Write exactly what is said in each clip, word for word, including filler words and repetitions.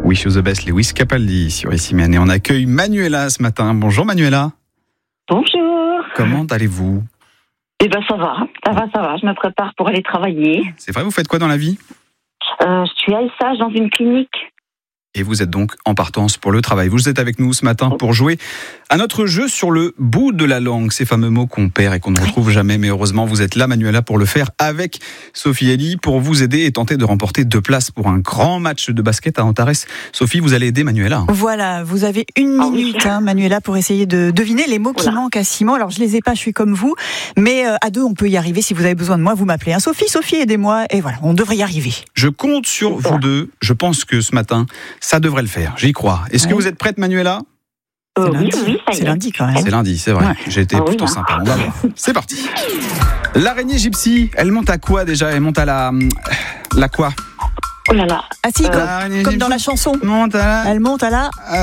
Wish You the Best, Lewis Capaldi sur Ici Même. Et on accueille Manuela ce matin. Bonjour Manuela. Bonjour. Comment allez-vous ? Eh ben ça va, ça va, ça va. Je me prépare pour aller travailler. C'est vrai, vous faites quoi dans la vie ? Euh, je suis A S H dans une clinique. Et vous êtes donc en partance pour le travail. Vous êtes avec nous ce matin pour jouer à notre jeu sur le bout de la langue, ces fameux mots qu'on perd et qu'on ne retrouve jamais. Mais heureusement, vous êtes là, Manuela, pour le faire avec Sophie Elie, pour vous aider et tenter de remporter deux places pour un grand match de basket à Antares. Sophie, vous allez aider Manuela. Voilà, vous avez une Ah oui. minute, hein, Manuela, pour essayer de deviner les mots qui Voilà. manquent à Simon. Alors, je les ai pas, je suis comme vous, mais euh, à deux, on peut y arriver. Si vous avez besoin de moi, vous m'appelez. Hein. Sophie, Sophie, aidez-moi. Et voilà, on devrait y arriver. Je compte sur vous deux. Je pense que ce matin, ça devrait le faire. J'y crois. Est-ce que Oui. vous êtes prête, Manuela ? Euh, C'est oui, lundi. oui, ça y C'est est. lundi quand même. C'est lundi, c'est vrai. Ouais. J'ai été Ah oui, plutôt hein. sympa. On va voir. C'est parti. L'araignée gypsy, elle monte à quoi déjà ? Elle monte à la... La quoi ? Oh là là. Ah si, Euh, comme, L'araignée comme gypsy dans la chanson. monte à la... Elle monte à la... Euh,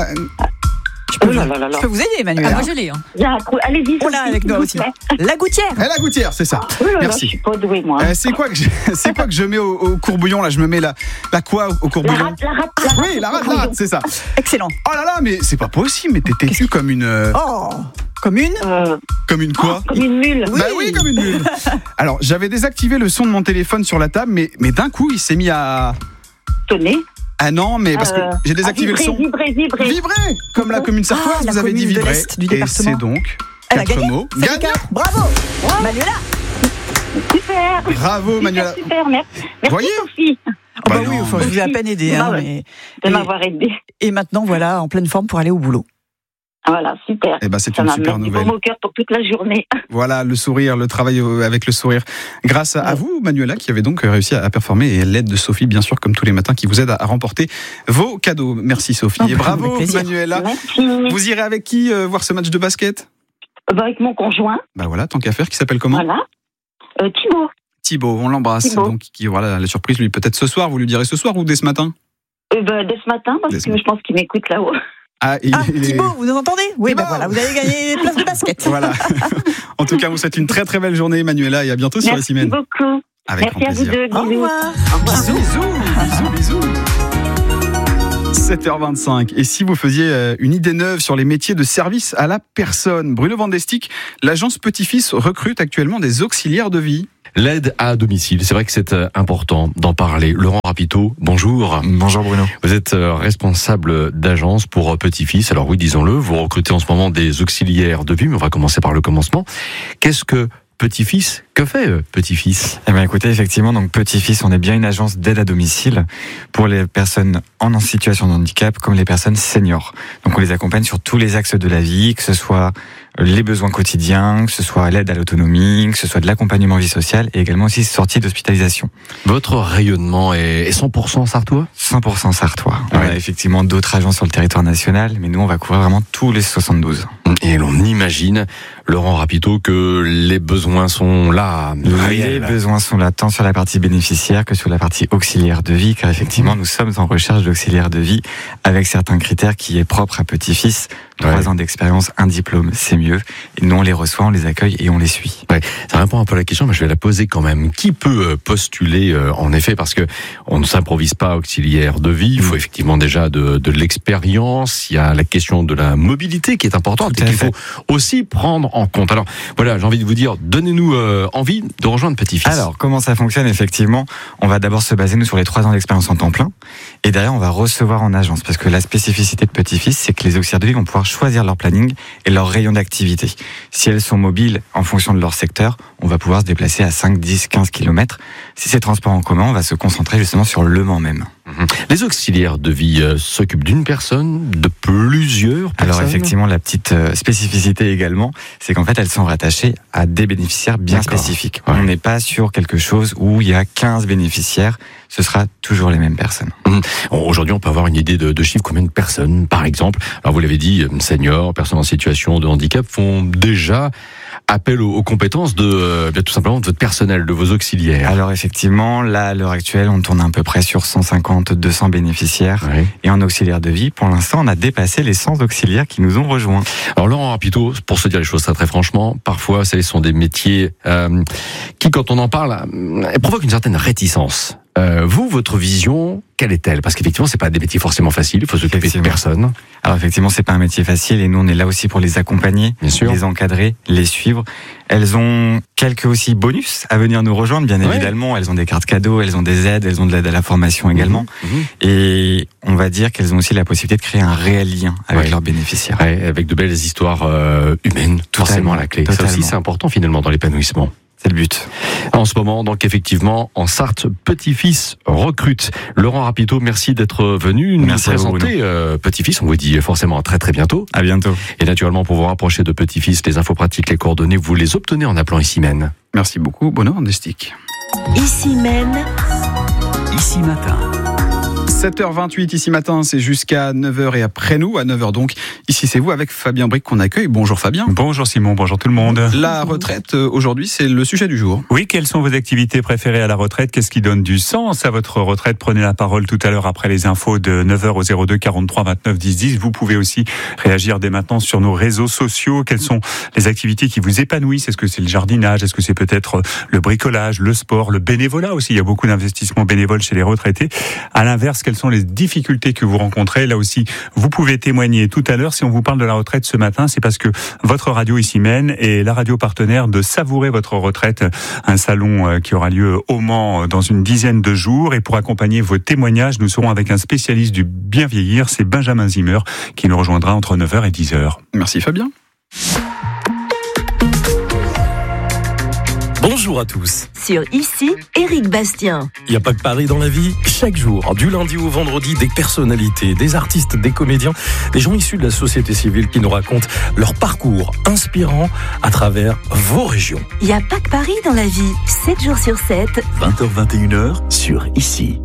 Je peux, Oh là vous... là là là. je peux vous aider, Ah, Manuela. moi je l'ai. Hein. Il y a un trou. Allez-y. On l'a Sophie, avec s'il nous vous aussi. plaît. La gouttière. Elle la gouttière, c'est ça. Oh là là, Merci. je suis pas douée, moi. Euh, c'est quoi que je, c'est quoi que je mets au, au courbouillon là ? Je me mets la, la quoi au La courbouillon ? rate, la rate, la rate. Oui, la rate, la rate, c'est ça. Excellent. Oh là là, mais c'est pas possible, mais t'es têtu comme une, euh, Oh, comme une. Euh, comme une quoi ? comme une mule. Oui. Bah oui, comme une mule. Alors, j'avais désactivé le son de mon téléphone sur la table, mais, mais d'un coup, il s'est mis à... Tenez. Ah non, mais parce que Euh, j'ai désactivé ah, le son. vibrer, vibrer, vibrer. Vibrer, comme la commune sartoise, Ah, la vous avez dit commune de vibrer. l'Est du Et département. c'est donc Elle a quatre gagné. mots. Ça fait Gagnant. quatre. Bravo. Manuela. Super. Bravo, Super, Manuela. super. Merci, merci Voyez Sophie Oh, bah Bah oui, non. enfin, je vous ai à peine aidé. Bah Hein, ouais. mais... de Et- m'avoir aidé. Et maintenant, voilà, en pleine forme pour aller au boulot. Voilà, super. Eh ben, c'est Ça une m'a super mis du nouvelle. baume au cœur pour toute la journée. Voilà, le sourire, le travail au- avec le sourire. Grâce à, à vous, Manuela, qui avez donc réussi à performer, et l'aide de Sophie, bien sûr, comme tous les matins, qui vous aide à, à remporter vos cadeaux. Merci Sophie. Oh, et bah, bravo, avec plaisir. Manuela. Merci. Vous irez avec qui euh, voir ce match de basket ? Bah, avec mon conjoint, Bah voilà, tant qu'à faire, qui s'appelle comment ? voilà. Euh, Thibaut. Thibaut, on l'embrasse. Thibaut. Donc, qui, voilà, la surprise, lui, peut-être ce soir, vous lui direz ce soir ou dès ce matin ? Euh, bah, dès ce matin, parce Dès ce que je pense qu'il m'écoute là-haut. Ah, il, Ah, il est- Thibaut, vous nous entendez ? Oui, Thibaut. ben voilà, vous avez gagné des places de basket. Voilà. En tout cas, vous souhaite une très très belle journée, Manuela, et à bientôt sur Merci Ici Même. beaucoup. Avec Merci grand à vous plaisir. deux. Au Bisous. revoir. Au revoir. Bisous, bisous, bisous, bisous. sept heures vingt-cinq. Et si vous faisiez euh, une idée neuve sur les métiers de service à la personne ? Bruno Vandestick, l'agence Petit-Fils recrute actuellement des auxiliaires de vie. L'aide à domicile, c'est vrai que c'est euh, important d'en parler. Laurent Rapito, bonjour. Bonjour Bruno. Vous êtes euh, responsable d'agence pour euh, Petit-Fils. Alors oui, disons-le, vous recrutez en ce moment des auxiliaires de vie, mais on va commencer par le commencement. Qu'est-ce que Petit-Fils ? Que fait euh, Petit-Fils ? Eh bien écoutez, effectivement, donc Petit-Fils, on est bien une agence d'aide à domicile pour les personnes en situation de handicap comme les personnes seniors. Donc on les accompagne sur tous les axes de la vie, que ce soit les besoins quotidiens, que ce soit l'aide à l'autonomie, que ce soit de l'accompagnement vie sociale et également aussi sortie d'hospitalisation. Votre rayonnement est cent pour cent sartois ? cent pour cent sartois. On Ouais. a effectivement d'autres agences sur le territoire national, mais nous on va couvrir vraiment tous les soixante-douze. Et l'on imagine, Laurent Rapito, que les besoins sont là. Les réels. besoins sont là tant sur la partie bénéficiaire que sur la partie auxiliaire de vie, car effectivement nous sommes en recherche d'auxiliaires de vie avec certains critères qui est propre à Petit-Fils. Trois Ouais. ans d'expérience, un diplôme, c'est mieux. Et nous on les reçoit, on les accueille et on les suit. Ouais, ça répond un peu à la question, mais je vais la poser quand même. Qui peut euh, postuler euh, en effet, parce que on ne s'improvise pas auxiliaire de vie. Il faut effectivement déjà de, de l'expérience. Il y a la question de la mobilité qui est importante Tout et à qu'il fait. faut aussi prendre en compte. Alors voilà, j'ai envie de vous dire, donnez-nous euh, envie de rejoindre Petit-Fils. Alors, comment ça fonctionne effectivement ? On va d'abord se baser nous sur les trois ans d'expérience en temps plein, et derrière on va recevoir en agence, parce que la spécificité de Petit-Fils, c'est que les auxiliaires de vie vont pouvoir choisir leur planning et leur rayon d'activité. Si elles sont mobiles en fonction de leur secteur, on va pouvoir se déplacer à cinq, dix, quinze kilomètres. Si c'est transport en commun, on va se concentrer justement sur le Mans même. Les auxiliaires de vie euh, s'occupent d'une personne, de plusieurs personnes. Alors effectivement, la petite euh, spécificité également, c'est qu'en fait, elles sont rattachées à des bénéficiaires bien D'accord. spécifiques. Ouais. On n'est pas sur quelque chose où il y a quinze bénéficiaires, ce sera toujours les mêmes personnes. Aujourd'hui, on peut avoir une idée de, de chiffre, combien de personnes, par exemple. Alors, vous l'avez dit, seniors, personnes en situation de handicap font déjà appel aux, aux compétences de, euh, bien tout simplement, de votre personnel, de vos auxiliaires. Alors effectivement, là, à l'heure actuelle, on tourne à peu près sur cent cinquante, deux cents bénéficiaires. Ouais. Et en auxiliaire de vie, pour l'instant, on a dépassé les cent auxiliaires qui nous ont rejoints. Alors, Laurent Rapito, pour se dire les choses très, très franchement, parfois, ce sont des métiers euh, qui, quand on en parle, euh, provoquent une certaine réticence. Euh, vous, votre vision, quelle est-elle? Parce qu'effectivement, c'est pas des métiers forcément faciles. Il faut s'occuper de personnes. Alors effectivement, c'est pas un métier facile et nous, on est là aussi pour les accompagner, bien sûr, les encadrer, les suivre. Elles ont quelques aussi bonus à venir nous rejoindre, bien ouais. évidemment. Elles ont des cartes cadeaux, elles ont des aides, elles ont de l'aide à la formation également. Mmh, mmh. Et on va dire qu'elles ont aussi la possibilité de créer un réel lien avec ouais. leurs bénéficiaires. Ouais, avec de belles histoires euh, humaines, totalement, forcément à la clé. Totalement. Ça aussi, c'est important finalement dans l'épanouissement. C'est le but. En ce moment, donc effectivement, en Sarthe, Petit-Fils recrute. Laurent Rapito, merci d'être venu nous merci présenter euh, Petit-Fils. On vous dit forcément à très très bientôt. À bientôt. Et naturellement, pour vous rapprocher de Petit-Fils, les infos pratiques, les coordonnées, vous les obtenez en appelant Issymène. Merci beaucoup, Bono Andestic. Issymène. Ici matin. sept heures vingt-huit ici matin, c'est jusqu'à neuf heures et après nous, à neuf heures donc. Ici c'est vous avec Fabien Bric qu'on accueille. Bonjour Fabien. Bonjour Simon, bonjour tout le monde. La retraite aujourd'hui, c'est le sujet du jour. Oui, quelles sont vos activités préférées à la retraite? Qu'est-ce qui donne du sens à votre retraite? Prenez la parole tout à l'heure après les infos de neuf heures au zéro deux quarante-trois vingt-neuf dix dix. Vous pouvez aussi réagir dès maintenant sur nos réseaux sociaux. Quelles sont les activités qui vous épanouissent? Est-ce que c'est le jardinage? Est-ce que c'est peut-être le bricolage, le sport, le bénévolat aussi? Il y a beaucoup d'investissements bénévoles chez les retraités. À l'inverse, quelles sont les difficultés que vous rencontrez? Là aussi, vous pouvez témoigner tout à l'heure. Si on vous parle de la retraite ce matin, c'est parce que votre radio Issymène est la radio partenaire de Savourer votre retraite, un salon qui aura lieu au Mans dans une dizaine de jours. Et pour accompagner vos témoignages, nous serons avec un spécialiste du bien vieillir, c'est Benjamin Zimmer, qui nous rejoindra entre neuf heures et dix heures. Merci Fabien. Bonjour à tous. Sur Ici, Éric Bastien. Il n'y a pas que Paris dans la vie. Chaque jour, du lundi au vendredi, des personnalités, des artistes, des comédiens, des gens issus de la société civile qui nous racontent leur parcours inspirant à travers vos régions. Il n'y a pas que Paris dans la vie. sept jours sur sept. vingt heures vingt et une heures sur Ici.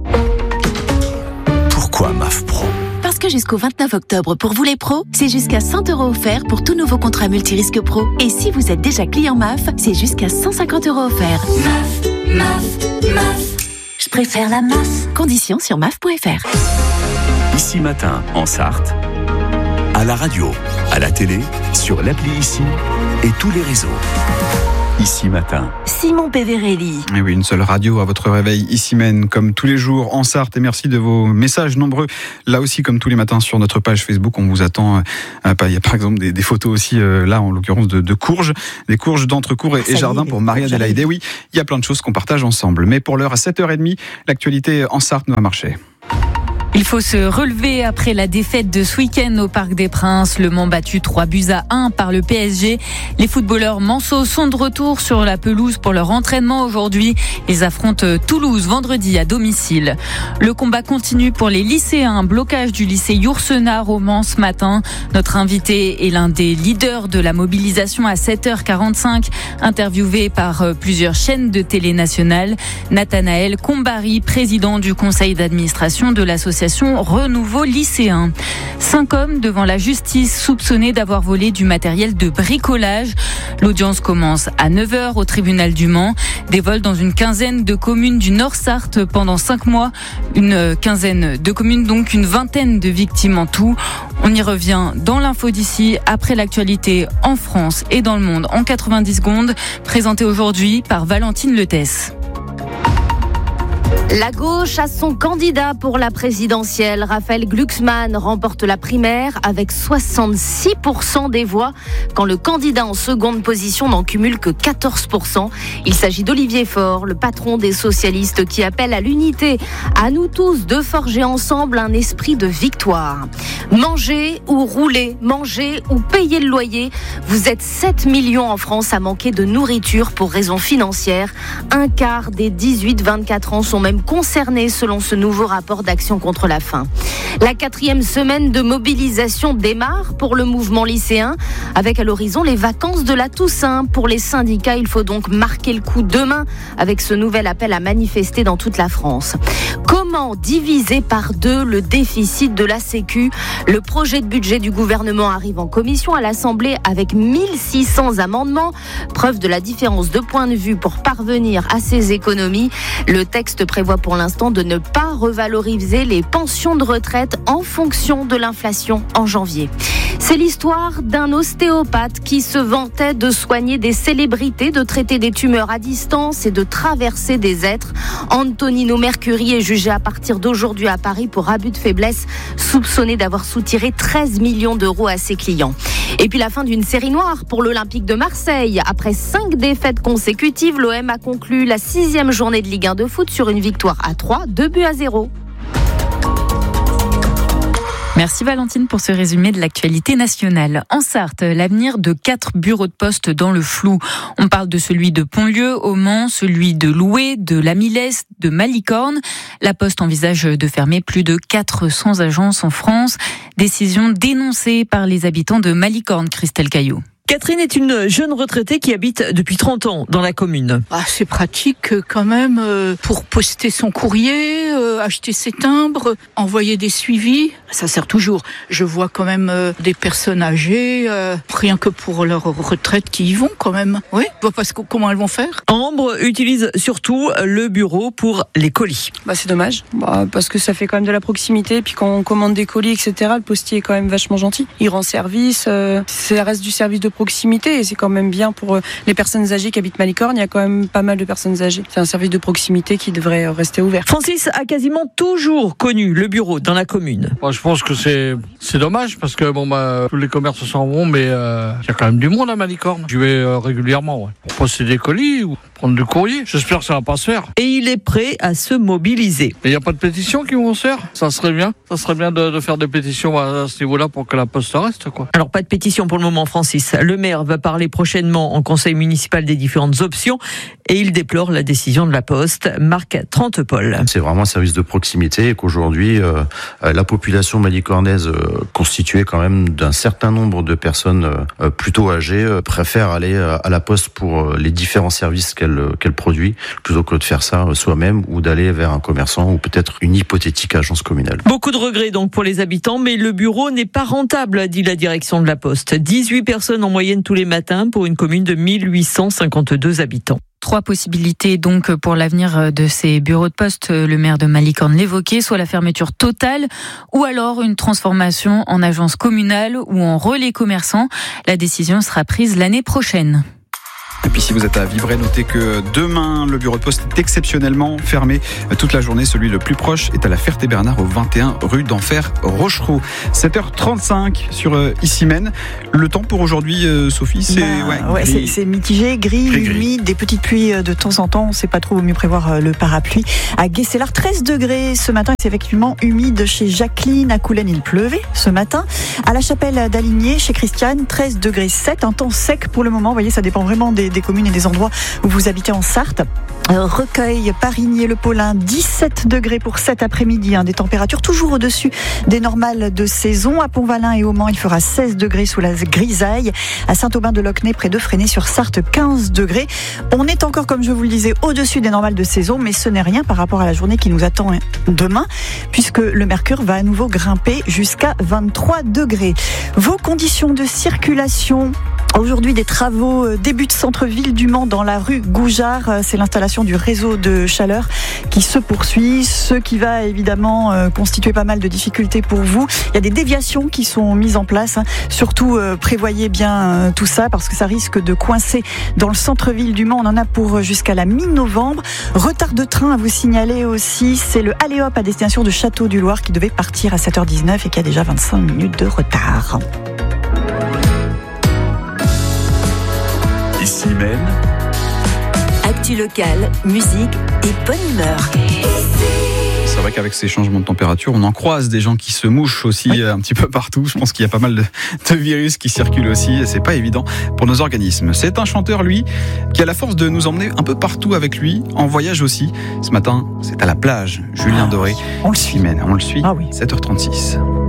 Pourquoi M A F Pro ? Parce que jusqu'au vingt-neuf octobre, pour vous les pros, c'est jusqu'à cent euros offerts pour tout nouveau contrat multirisque pro. Et si vous êtes déjà client M A F, c'est jusqu'à cent cinquante euros offerts. M A F, M A F, M A F. Je préfère la M A F. Conditions sur M A F point F R. Ici matin, en Sarthe, à la radio, à la télé, sur l'appli Ici et tous les réseaux. Ici matin. Simon Peverelli. Et oui, une seule radio à votre réveil, Issymène, comme tous les jours en Sarthe. Et merci de vos messages nombreux. Là aussi, comme tous les matins sur notre page Facebook, on vous attend. Euh, il y a par exemple des, des photos aussi, euh, là en l'occurrence de, de courges, des courges d'Entrecourt et, et Jardin pour Maria Adélaïde. Oui, il y a plein de choses qu'on partage ensemble. Mais pour l'heure, à sept heures trente, l'actualité en Sarthe nous a marché. Il faut se relever après la défaite de ce week-end au Parc des Princes. Le Mans battu trois buts à un par le P S G. Les footballeurs manceaux sont de retour sur la pelouse pour leur entraînement aujourd'hui. Ils affrontent Toulouse vendredi à domicile. Le combat continue pour les lycéens. Blocage du lycée Yourcenar au Mans ce matin. Notre invité est l'un des leaders de la mobilisation à sept heures quarante-cinq. Interviewé par plusieurs chaînes de télé nationales. Nathanaël Combari, président du conseil d'administration de l'association Renouveau lycéen. Cinq hommes devant la justice soupçonnés d'avoir volé du matériel de bricolage. L'audience commence à neuf heures au tribunal du Mans. Des vols dans une quinzaine de communes du Nord-Sarthe pendant cinq mois. Une quinzaine de communes, donc une vingtaine de victimes en tout. On y revient dans l'info d'ici, après l'actualité en France et dans le monde en quatre-vingt-dix secondes, présentée aujourd'hui par Valentine Letès. La gauche a son candidat pour la présidentielle. Raphaël Glucksmann remporte la primaire avec soixante-six pour cent des voix, quand le candidat en seconde position n'en cumule que quatorze pour cent. Il s'agit d'Olivier Faure, le patron des socialistes, qui appelle à l'unité. À nous tous de forger ensemble un esprit de victoire. Manger ou rouler, manger ou payer le loyer. Vous êtes sept millions en France à manquer de nourriture pour raisons financières. Un quart des dix-huit vingt-quatre ans sont même concernés selon ce nouveau rapport d'Action contre la faim. La quatrième semaine de mobilisation démarre pour le mouvement lycéen, avec à l'horizon les vacances de la Toussaint. Pour les syndicats, il faut donc marquer le coup demain avec ce nouvel appel à manifester dans toute la France. Comment diviser par deux le déficit de la Sécu ? Le projet de budget du gouvernement arrive en commission à l'Assemblée avec mille six cents amendements, preuve de la différence de point de vue pour parvenir à ces économies. Le texte prévoit pour l'instant de ne pas revaloriser les pensions de retraite en fonction de l'inflation en janvier. C'est l'histoire d'un ostéopathe qui se vantait de soigner des célébrités, de traiter des tumeurs à distance et de traverser des êtres. Antonino Mercuri est jugé à partir d'aujourd'hui à Paris pour abus de faiblesse, soupçonné d'avoir soutiré treize millions d'euros à ses clients. Et puis la fin d'une série noire pour l'Olympique de Marseille. Après cinq défaites consécutives, l'O M a conclu la sixième journée de Ligue un de foot sur une victoire à trois, deux buts à zéro. Merci Valentine pour ce résumé de l'actualité nationale. En Sarthe, l'avenir de quatre bureaux de poste dans le flou. On parle de celui de Pontlieu, au Mans, celui de Loué, de La Millesse, de Malicorne. La Poste envisage de fermer plus de quatre cents agences en France. Décision dénoncée par les habitants de Malicorne, Christelle Caillot. Catherine est une jeune retraitée qui habite depuis trente ans dans la commune. Ah, c'est pratique quand même euh, pour poster son courrier, euh, acheter ses timbres, envoyer des suivis. Ça sert toujours. Je vois quand même euh, des personnes âgées, euh, rien que pour leur retraite, qui y vont quand même. Oui, je vois pas ce que, comment elles vont faire. Ambre utilise surtout le bureau pour les colis. Bah, c'est dommage, bah, parce que ça fait quand même de la proximité. Puis quand on commande des colis, et cetera, le postier est quand même vachement gentil. Il rend service, euh, ça reste du service de proximité et c'est quand même bien pour les personnes âgées qui habitent Malicorne. Il y a quand même pas mal de personnes âgées. C'est un service de proximité qui devrait rester ouvert. Francis a quasiment toujours connu le bureau dans la commune. Moi, je pense que c'est c'est dommage parce que bon bah tous les commerces sont bons, mais euh, il y a quand même du monde à Malicorne. Je vais euh, régulièrement ouais, pour poster des colis ou prendre du courrier. J'espère que ça va pas se faire. Et il est prêt à se mobiliser. Il n'y a pas de pétition qui vont se faire. Ça serait bien. Ça serait bien de, de faire des pétitions à, à ce niveau-là pour que la Poste reste quoi. Alors pas de pétition pour le moment, Francis. Le maire va parler prochainement en conseil municipal des différentes options et il déplore la décision de la Poste. Marc Trentepol. C'est vraiment un service de proximité et qu'aujourd'hui euh, la population malicornaise euh, constituée quand même d'un certain nombre de personnes euh, plutôt âgées euh, préfère aller euh, à la Poste pour euh, les différents services qu'elle euh, qu'elle produit plutôt que de faire ça euh, soi-même ou d'aller vers un commerçant ou peut-être une hypothétique agence communale. Beaucoup de regrets donc pour les habitants, mais le bureau n'est pas rentable, dit la direction de la Poste. dix-huit personnes en moyenne tous les matins pour une commune de mille huit cent cinquante-deux habitants. Trois possibilités donc pour l'avenir de ces bureaux de poste. Le maire de Malicorne l'évoquait, soit la fermeture totale ou alors une transformation en agence communale ou en relais commerçant. La décision sera prise l'année prochaine. Et puis si vous êtes à Vibray, notez que demain, le bureau de poste est exceptionnellement fermé toute la journée. Celui le plus proche est à la Ferté-Bernard au vingt et un rue d'Enfer Rochereau. sept heures trente-cinq sur euh, Issy-Mène. Le temps pour aujourd'hui, euh, Sophie, c'est, bah, ouais, ouais, c'est, c'est mitigé, gris, gris, humide, gris. Des petites pluies de temps en temps. On ne sait pas trop, vaut mieux prévoir le parapluie. À Guesselard, treize degrés ce matin. C'est effectivement humide chez Jacqueline. À Coulennes, il pleuvait ce matin. À la Chapelle d'Aligné, chez Christiane, treize degrés sept. Un temps sec pour le moment. Vous voyez, ça dépend vraiment des des communes et des endroits où vous habitez en Sarthe. Recueil, Parigny, Le Paulin, dix-sept degrés pour cet après-midi, hein, des températures toujours au-dessus des normales de saison. À Pont-Valin et au Mans, il fera seize degrés sous la grisaille. À Saint-Aubin-de-Locnay, près de Fresnay-sur-Sarthe, quinze degrés. On est encore, comme je vous le disais, au-dessus des normales de saison, mais ce n'est rien par rapport à la journée qui nous attend demain, puisque le mercure va à nouveau grimper jusqu'à vingt-trois degrés. Vos conditions de circulation. Aujourd'hui, des travaux débutent centre-ville du Mans dans la rue Goujard. C'est l'installation du réseau de chaleur qui se poursuit, ce qui va évidemment constituer pas mal de difficultés pour vous. Il y a des déviations qui sont mises en place. Surtout, prévoyez bien tout ça parce que ça risque de coincer dans le centre-ville du Mans. On en a pour jusqu'à la mi-novembre. Retard de train à vous signaler aussi. C'est le Allez-Hop à destination de Château-du-Loir qui devait partir à sept heures dix-neuf et qui a déjà vingt-cinq minutes de retard. Issy-Mène. Actu locale, musique et bonne humeur. C'est vrai qu'avec ces changements de température, on en croise des gens qui se mouchent aussi oui. un petit peu partout. Je pense qu'il y a pas mal de, de virus qui circulent aussi et c'est pas évident pour nos organismes. C'est un chanteur, lui, qui a la force de nous emmener un peu partout avec lui, en voyage aussi. Ce matin, c'est à la plage. Julien ah, Doré. On le suit. On le suit. Ah oui. sept heures trente-six.